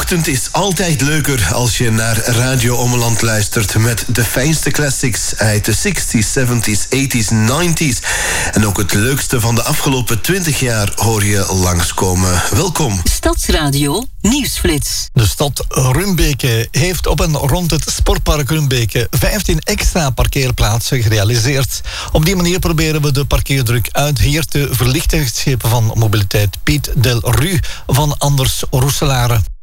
ochtend is altijd leuker als je naar Radio Ommeland luistert met de fijnste classics uit de 60s, 70s, 80s, 90s. En ook het leukste van de afgelopen 20 jaar hoor je langskomen. Welkom. Stadsradio Nieuwsflits. De stad Rumbeke heeft op en rond het sportpark Rumbeke 15 extra parkeerplaatsen gerealiseerd. Op die manier proberen we de parkeerdruk uit hier te verlichten, geschreven van Mobiliteit Piet Del Ru van Anders Roeselare.